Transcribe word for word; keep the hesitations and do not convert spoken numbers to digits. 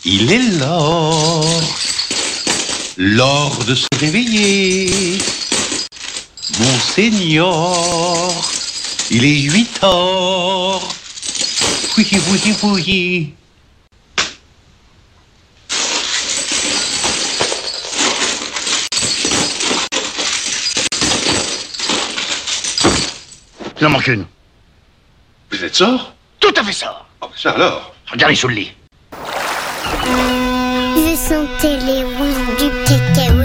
Il est l'heure, l'heure de se réveiller. Monseigneur, il est huit heures. Oui, oui, oui. Il en manque une. Vous êtes sort? Tout à fait ça. Oh, ça alors. Regardez sous le lit. Je sentais les roues du cacao.